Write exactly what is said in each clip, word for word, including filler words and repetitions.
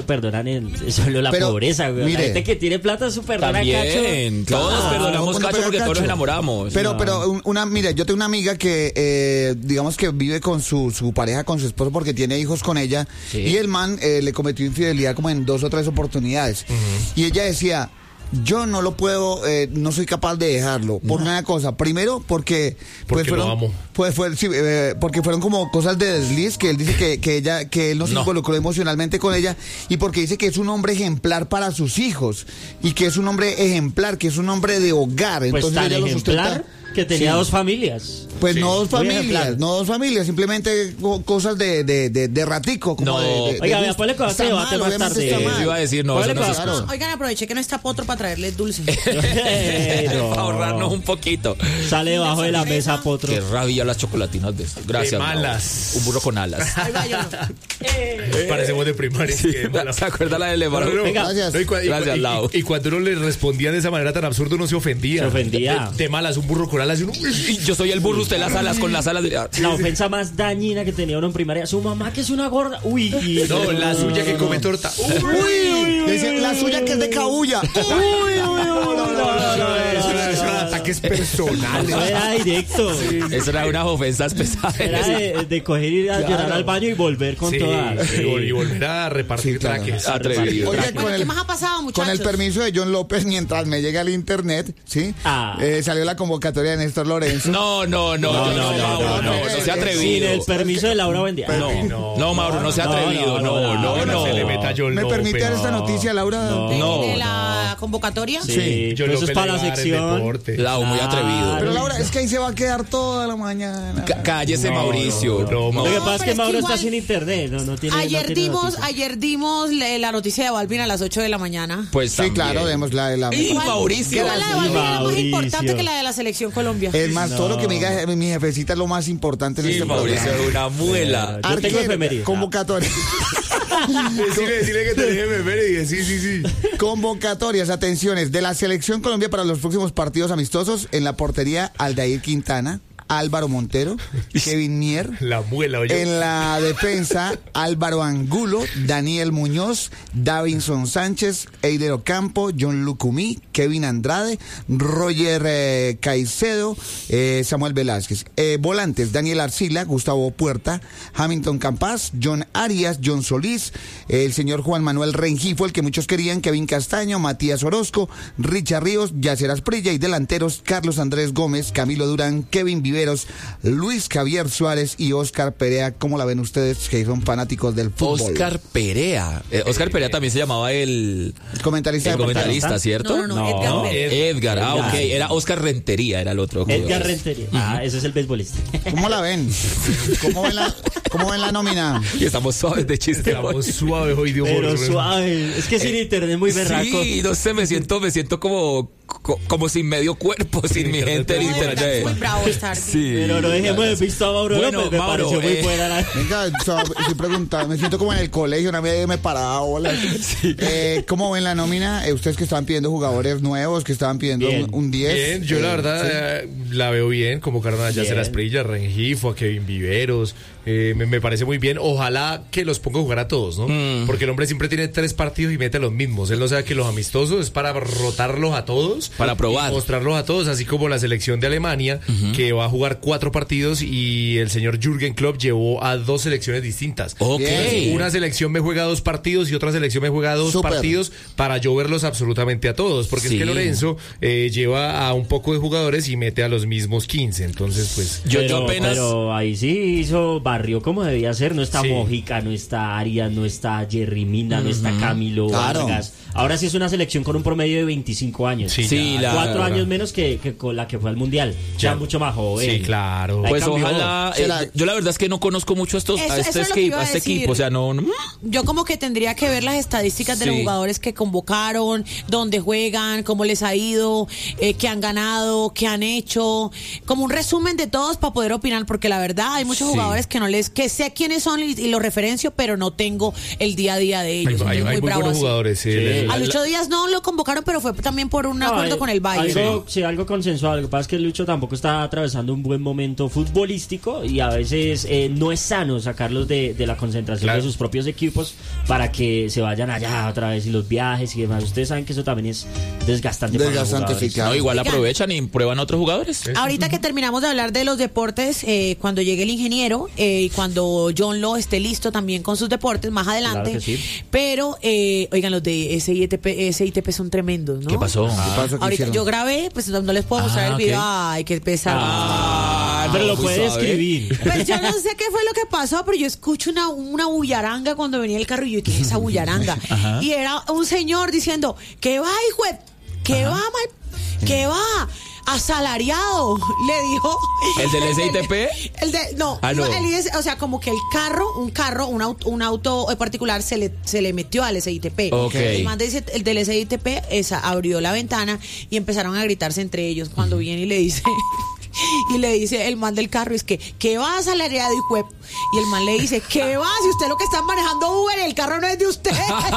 perdonan en solo la Pero, pobreza, güey. mire, la gente que tiene plata su perdona También, cacho. todos Claro, perdonamos uno cacho pega porque todos nos cacho. enamoramos. Pero, No. pero un- una, mira, yo tengo una amiga que, eh, digamos que vive con su, su pareja, con su esposo, porque tiene hijos con ella, Sí. y el man eh, le cometió infidelidad como en dos o tres oportunidades. Y ella decía, yo no lo puedo, eh, no soy capaz de dejarlo, por una cosa. Primero, porque... Porque lo fueron, amo. Pues fue, sí, eh, porque fueron como cosas de desliz, que él dice que, que ella, que él no se No. involucró emocionalmente con ella, y porque dice que es un hombre ejemplar para sus hijos, y que es un hombre ejemplar, que es un hombre de hogar. Pues Entonces tan ella lo ejemplar sustenta. que tenía Sí. dos familias. Pues Sí, no dos muy familias, ejemplar. no dos familias, simplemente co- cosas de, de, de, de ratico, como No. de, de- de Oiga, gusto. vea, ponle cuidado, Está este debate mal, más obviamente tarde. está Eh, mal. iba a decir, no, Ponle eso no se cuidado. escucha. Oigan, aproveché que no está Potro para traerles dulce. Eh, no. Para ahorrarnos un poquito. Sale debajo de la sorpresa. mesa, Potro. Qué rabia las chocolatinas de esto. Gracias. De Mauro. malas. Un burro con alas. Ahí va yo. Parecemos de primaria. Sí, qué mala. ¿se acuerda la de No, Lemaro? no, no. Venga. Gracias. No, y, cua- y, Gracias, y- Lau. y cuando uno le respondía de esa manera tan absurda, uno se ofendía. Se ofendía. De, de malas, un burro con alas y uno... Y yo soy el burro, usted las alas con las alas de... La ofensa más dañina que tenía uno en primaria. Su mamá que es una gorda. Uy. y- No, la suya que come torta. Uy, decía, la suya que es de cabulla. Uy, uy, uy, no, no, no, no, no, Eso era- eso eran ataques personales. Eso era directo. Eso era unas ofensas pesadas. Era de, de coger y ir a llorar al baño y volver con Sí, todas. y vol- y volver a repartir Sí, claro. traques. Atrevido. Oiga, Bueno, con ¿qué el, más ha pasado, muchachos? con el permiso de John López, mientras me llega el internet, ¿sí? Ah. Eh, salió la convocatoria de Néstor Lorenzo. No, no, no, No, no, no, no, no, Mauro, no, no, no, no sea no, Sin atrevido. el permiso de Laura Buendía. No, No. no, Mauro, no sea No, atrevido. no, No, no, no, no, no. se le meta John ¿Me López. permite dar esta No. noticia, Laura? No. No, ¿De la convocatoria? Sí, Sí, John eso es López para la le va a dar el sección. deporte. Lau, muy atrevido. Pero Laura, es que ahí se va a quedar toda la mañana. Cá- Cállese, No, Mauricio. no, no, Lo que No, pasa es pero que es que Mauro igual- está sin internet. No, no tiene, Ayer no tiene dimos, noticia. ayer dimos le- la noticia de Balvin a las ocho de la mañana. Pues Sí, también. claro, demos la de la... Y Mauricio. Igual la de Balvin era más Mauricio. importante que la de la selección Colombia. Es más, todo lo que me No. diga mi jefecita es lo más importante en Sí, este Mauricio programa. es una muela. Yo tengo Arquero, efemérides. convocatoria. Decirle, decirle que te deje beber y dije, sí, sí, sí. Convocatorias, atenciones, de la Selección Colombia para los próximos partidos amistosos en la portería Aldair Quintana, Álvaro Montero, Kevin Mier. La muela, oye. En la defensa, Álvaro Angulo, Daniel Muñoz, Davinson Sánchez, Eider Ocampo, John Lucumí, Kevin Andrade, Roger eh, Caicedo, eh, Samuel Velázquez. Eh, volantes, Daniel Arcila, Gustavo Puerta, Hamilton Campas, John Arias, John Solís, eh, el señor Juan Manuel Rengifo, el que muchos querían, Kevin Castaño, Matías Orozco, Richard Ríos, Yacer Asprilla, y delanteros, Carlos Andrés Gómez, Camilo Durán, Kevin Viveros, Luis Javier Suárez y Óscar Perea. ¿Cómo la ven ustedes que son fanáticos del fútbol? Oscar Perea. Eh, Oscar Perea también se llamaba el, El comentarista el deportivo. comentarista, ¿cierto? No, no, no, No. Edgar Pérez. Edgar, ah, Edgar. ok. Era Oscar Rentería, era el otro. Edgar Rentería. Ah, ese es el beisbolista. ¿Cómo la ven? ¿Cómo ven la, cómo ven la nómina? Y estamos suaves de chiste. Estamos suaves hoy de humor. Pero Rubén. suave. Es que sin internet es muy berraco. Sí, no sé, me siento, me siento como, co- como sin medio cuerpo, sin mi internet, gente en no, No, de verdad, internet. muy bravo estar. Sí. Pero no dejemos de visto a Mauro Bueno, López. Me Mauro, pareció muy eh, buena la... Venga, so- estoy preguntando, me siento como en el colegio, una vez me paraba bolas. Eh, ¿Cómo ven la nómina? Eh, ustedes que estaban pidiendo jugadores nuevos, que estaban pidiendo Bien. un, un diez. Bien, yo la eh, verdad eh, la veo bien, convocaron a Yacer Bien. Asprilla, a Rengifo, a Kevin Viveros, eh, me, me parece muy bien, ojalá que los ponga a jugar a todos, ¿no? Mm. Porque el hombre siempre tiene tres partidos y mete los mismos, él no sabe que los amistosos es para rotarlos a todos, Para probar. y mostrarlos a todos, así como la selección de Alemania, que va a jugar cuatro partidos y el señor Jürgen Klopp llevó a dos selecciones distintas. Ok. Bien. Una selección me juega dos partidos y otra selección me juega dos Súper. partidos para yo verlos absolutamente a todos. Porque Sí. es que Lorenzo eh, lleva a un poco de jugadores y mete a los mismos quince. Entonces, pues. Yo, pero, yo apenas. pero ahí sí hizo barrio como debía ser. No está Sí. Mojica, no está Arias, no está Jerry Mina, no está Camilo Claro. Vargas. Ahora sí es una selección con un promedio de veinticinco años. Sí, Sí, ya, la- Cuatro ya. años menos que, que con la que fue al Mundial. Ya Ya. mucho más joven. Sí, claro. Ahí Pues cambió. ojalá. Se eh, la- yo la verdad es que no conozco mucho a, estos, Eso- a eso este, es lo que escape- iba a a este decir. equipo. O sea, no. no- Yo como que tendría que ver las estadísticas de los Sí. jugadores que convocaron, dónde juegan, cómo les ha ido, eh, qué han ganado, qué han hecho, como un resumen de todos para poder opinar, porque la verdad hay muchos Sí. jugadores que no les, que sé quiénes son y, y los referencio, pero no tengo el día a día de ellos. Hay, hay, hay muy bravo buenos así. jugadores. Sí, Sí. el- A Lucho Díaz no lo convocaron, pero fue también por un acuerdo No, con el Bayern. Algo, sí, algo consensuado. Lo que pasa es que Lucho tampoco está atravesando un buen momento futbolístico y a veces eh, no es sano sacarlos de, de la concentración Claro. de sus propios equipos para que se vayan allá otra vez y los viajes y demás. Ustedes saben que eso también es desgastante, para los Desgastante, jugadores. sí, claro. No, igual Oigan. aprovechan y prueban a otros jugadores. Ahorita que terminamos de hablar de los deportes, eh, cuando llegue el ingeniero eh, y cuando John Law esté listo también con sus deportes más adelante. Claro que sí. Pero, eh, oigan, los de S I T P, S I T P son tremendos, ¿no? ¿Qué pasó? ¿Qué pasó? ¿Qué Ahorita hicieron? yo grabé, pues no les puedo mostrar Ah, el ok. video. Ay, qué pesado. Ah, Pero lo no, puede suave. escribir. Pues yo no sé qué fue lo que pasó, pero yo escucho una, una bullaranga cuando venía el carro y yo, ¿qué es esa bullaranga? Y era un señor diciendo, ¿qué va, hijo de- ¿Qué va, mal? ¿Qué va? Asalariado, le dijo. ¿El del S I T P? El de, no, Ah, no. el I S, o sea, como que el carro, un carro, un auto, un auto particular se le, se le metió al S I T P. Ok. El man dice, el del S I T P esa, abrió la ventana y empezaron a gritarse entre ellos. Cuando viene y le dice, y le dice el man del carro, es que, ¿qué va, asalariado, hijo de-?" Y el man le dice, ¿qué va? Si usted lo que está manejando Uber, el carro no es de usted.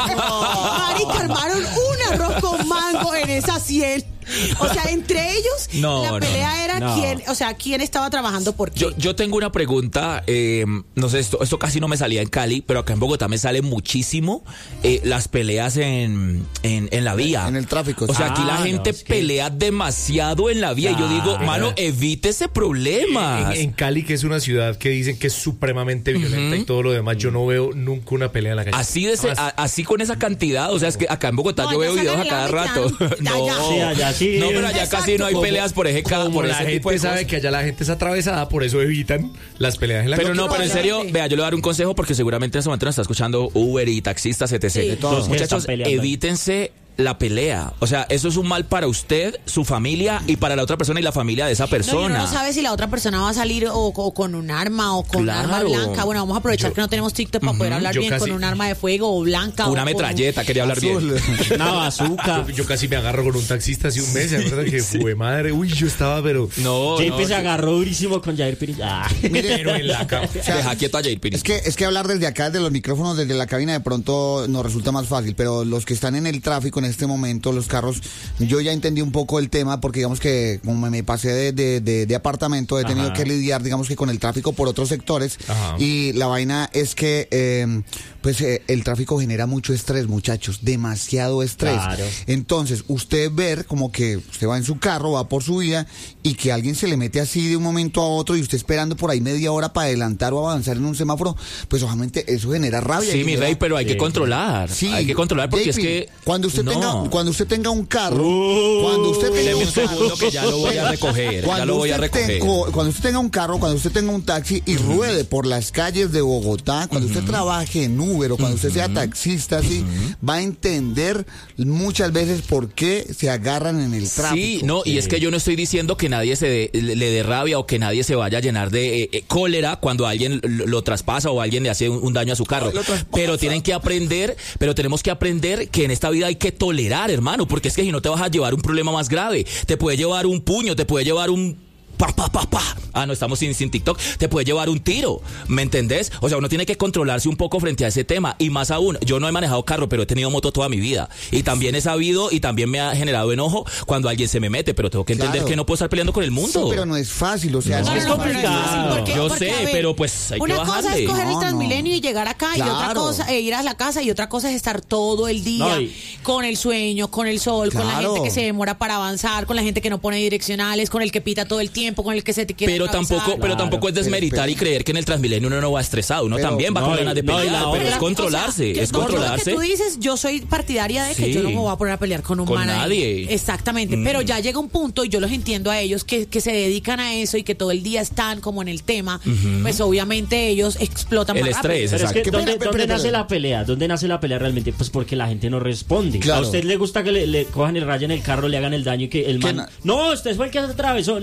Marica, armaron un arroz con mango en esa cien. O sea, entre ellos, No, la no, pelea era no. quién, o sea, quién estaba trabajando por qué. Yo, yo tengo una pregunta, eh, no sé, esto, esto casi no me salía en Cali, pero acá en Bogotá me sale muchísimo eh, las peleas en, en, en la vía. En el tráfico, O sea, sí. aquí la Ah, gente no, es que- pelea demasiado en la vía y yo digo, Claro. mano, evite ese problema. En, en Cali, que es una ciudad que dicen que es supremamente violenta y todo lo demás, yo no veo nunca una pelea en la calle. Así, de ese- Jamás. a- así con esa cantidad, o sea, es que acá en Bogotá No, yo allá veo videos a sacan cada el rato. hambre, No, allá. Sí, allá sí. no, pero allá casi no hay Exacto. peleas por ese, cada, Como por la ese tipo de gente sabe cosas. que allá la gente es atravesada, por eso evitan las peleas en la Pero calle. no, pero en serio, Obviamente. vea, yo le voy a dar un consejo porque seguramente en ese momento nos está escuchando Uber y taxistas, etcétera. Sí. De todo. Los que Muchachos, están peleando. evítense la pelea. O sea, eso es un mal para usted, su familia y para la otra persona y la familia de esa No, y uno persona. no sabe si la otra persona va a salir o, o con un arma o con un arma Claro. blanca. Bueno, vamos a aprovechar Yo- que no tenemos TikTok para poder hablar yo bien casi- con un arma de fuego o blanca. o Una con- metralleta, quería hablar bien. Una bazooka. Yo, yo casi me agarro con un taxista hace un mes, ¿se acuerdan que fue madre? Uy, yo estaba, pero... No, J no, P se agarró durísimo con Jair Piris. Ah. Pero en la cama. deja quieto a Jair Piris. Es que, es que hablar desde acá, desde los micrófonos, desde la cabina, de pronto nos resulta más fácil, pero los que están en el tráfico en este momento, los carros, yo ya entendí un poco el tema, porque digamos que como me, me pasé de, de, de- de apartamento, he tenido Ajá. que lidiar, digamos que con el tráfico por otros sectores, Ajá. y la vaina es que, eh, pues eh, el tráfico genera mucho estrés, muchachos, demasiado estrés. Claro. Entonces, usted ver como que usted va en su carro, va por su vida, y que alguien se le mete así de un momento a otro, y usted esperando por ahí media hora para adelantar o avanzar en un semáforo, pues obviamente eso genera rabia. Sí, y mi genera- rey, pero hay que Sí, controlar. Sí, Hay que controlar porque J P, es que cuando usted no. tenga cuando usted tenga un carro, Uh, cuando usted tenga Deme un un segundo que ya lo voy a recoger. Ya Cuando lo voy a usted recoger. tengo- cuando usted tenga un carro, cuando usted tenga un taxi y ruede por las calles de Bogotá, cuando usted trabaje en Uber o cuando usted sea taxista, así, va a entender muchas veces por qué se agarran en el tráfico. Sí, no, y es que yo no estoy diciendo que nadie se de- le, le dé rabia o que nadie se vaya a llenar de eh, eh, cólera cuando alguien lo, lo traspasa o alguien le hace un, un daño a su carro. Lo traspasa. Pero tienen que aprender, pero tenemos que aprender que en esta vida hay que tolerar, hermano, porque es que si no te vas a llevar un problema más grave, te puede llevar un puño, te puede llevar un pa, pa, pa, pa. Ah, no, estamos sin, sin TikTok. Te puede llevar un tiro, ¿me entendés? O sea, uno tiene que controlarse un poco frente a ese tema. Y más aún, yo no he manejado carro, pero he tenido moto toda mi vida. Y también he sabido y también me ha generado enojo cuando alguien se me mete. Pero tengo que entender Claro. que no puedo estar peleando con el Sí, mundo. pero no es fácil, o sea, No, no es es pero complicado. porque- Yo porque, sé, a ver, pero pues hay que una cosa bajarle. es coger No, el no. Transmilenio y llegar acá y otra Claro. cosa e ir a la casa y otra cosa es estar todo el día No, y- con el sueño, con el sol, con la Claro. gente que se demora para avanzar, con la gente que no pone direccionales, con el que pita todo el tiempo, con el que se te quiere Pero atravesar. tampoco, pero Claro. tampoco es desmeritar Pero- y creer que en el Transmilenio uno no va estresado. Uno Pero- también va no, con y- ganas de no, y pelear, la pero otra- es controlarse, O sea, es todo lo controlarse. que tú dices, yo soy partidaria de que Sí. yo no me voy a poner a pelear con un Con man ahí. nadie. Exactamente, pero ya llega un punto y yo los entiendo a ellos que, que se dedican a eso y que todo el día están como en el tema, pues obviamente ellos explotan El más rápido. estrés, Pero es que, Qué ¿dónde, pena, pero- dónde pero- nace la pelea? ¿Dónde nace la pelea realmente? Pues porque la gente no responde. Claro. A usted le gusta que le, le cojan el rayo en el carro, le hagan el daño y que el Que man... na- No, usted fue el que se atravesó. No, usted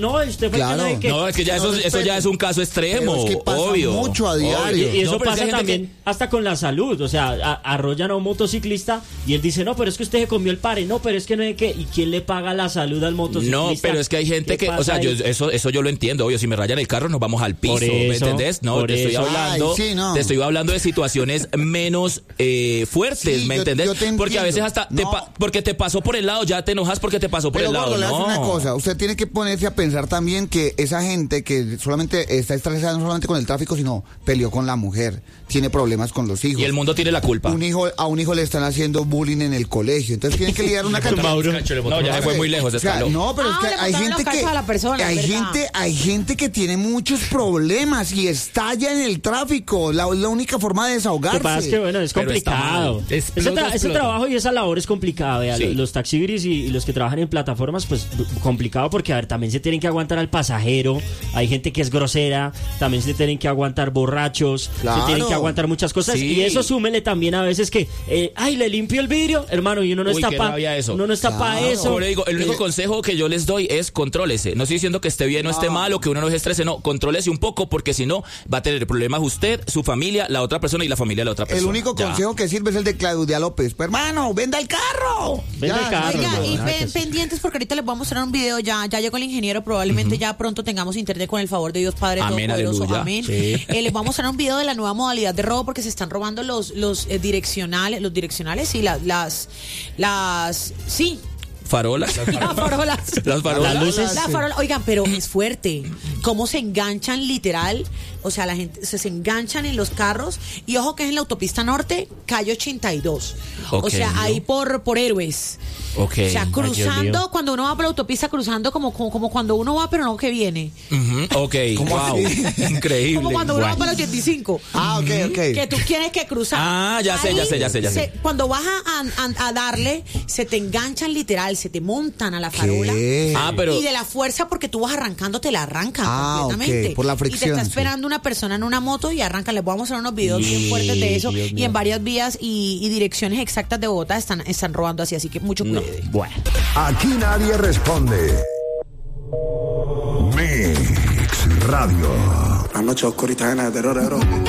fue el claro. caso de que- No, es que ya eso, No, eso respete. ya es un caso extremo, Pero es que pasa obvio. mucho a diario. Y, y eso No, pero es que pasa hay gente también que- hasta con la salud. O sea, a- arrollan a un motociclista y él dice, no, pero es que usted se comió el pare. No, pero es que no hay que. ¿Y quién le paga la salud al motociclista? No, pero es que hay gente ¿Qué que, o pasa sea, yo, ahí? eso, eso yo lo entiendo, obvio, si me rayan el carro nos vamos al piso, Por ¿me eso, entendés? No, por te estoy eso. hablando, Ay, sí, no. te estoy hablando de situaciones menos eh, fuertes, Sí, ¿me yo- entendés? yo te Porque a veces entiendo. hasta, te No. pa- porque te pasó por el lado, ya te enojas porque te pasó por Pero el lado, gordo, le hace no. una cosa, usted tiene que ponerse a pensar también que esa gente que solamente está estresada no solamente con el tráfico, sino peleó con la mujer, tiene problemas con los hijos. Y el mundo tiene la culpa. Un hijo, a un hijo le están haciendo bullying en el colegio, entonces tienen que lidiar una cantidad. Mauro. Cacho, le No, botó ya la se fue mano. muy lejos, O sea, escaló. no, pero Ah, es que le hay botaron gente los que cachos a la persona, hay ¿verdad? gente, hay gente que tiene muchos problemas y estalla en el tráfico. La, la única forma de Lo desahogarse. que pasa es que, bueno, es Pero está complicado. mal. Ese, Explota, tra- ese explota. trabajo y esa labor es complicada. Vea, Sí. los taxigris y, y los que trabajan en plataformas, pues b- complicado porque, a ver, también se tienen que aguantar al pasajero. Hay gente que es grosera. También se tienen que aguantar borrachos. Claro. Se tienen que aguantar muchas cosas. Sí. Y eso súmele también a veces que, eh, ay, le limpio el vidrio, hermano, y uno no Uy, está qué para rabia eso. uno no está Claro. para eso. Como le digo, el único Eh, consejo que yo les doy es contrólese. No estoy diciendo que esté bien o esté mal o que uno no se estrese, no, contrólese un poco porque si no va a tener problemas usted, su familia, la otra persona y la familia de la otra persona. El único Ya. consejo que sirve es el de Claudia López. Pues, hermano, venda el carro. Venda el carro. Oiga, no, y nada pen- que hacer. pendientes porque ahorita les voy a mostrar un video, ya ya llegó el ingeniero, probablemente ya pronto tengamos internet con el favor de Dios Padre Amén, Todopoderoso, aleluya. amén. Sí. Eh, les voy a mostrar un video de la nueva modalidad de robo porque se están robando los los eh, direccionales, los direccionales y las las las sí, Farolas. las farolas. Las farolas. Las luces. La farola, oigan, pero es fuerte. Cómo se enganchan literal. O sea, la gente se, se enganchan en los carros. Y ojo que es en la autopista norte, calle ochenta y dos. Ok. O sea, ahí por, por Héroes. Ok. O sea, Ay, Dios cruzando, mío. cuando uno va por la autopista, cruzando como, como, como cuando uno va, pero no que viene. Ujú, ok, ¿Cómo wow. así? Increíble. Como cuando uno va Guay. para el ochenta y cinco. Ah, ok, ok. Que tú tienes que cruzar. Ah, ya sé, Ahí ya sé, ya sé, ya sé. se- Cuando vas a, a- a darle, se te enganchan literal, se te montan a la farola. ¿Qué? Ah, pero Y de la fuerza porque tú vas arrancando, te la arrancan Ah, completamente. ok, por la Y te fricción, está sí. esperando una persona en una moto y arrancan. Les voy a mostrar unos videos bien fuertes de eso. Dios Y mío. en varias vías y, y direcciones exactas de Bogotá están, están robando así. Así que mucho No, cuidado. bueno. Aquí nadie responde. Mix Radio. La noche oscurita llena de terror,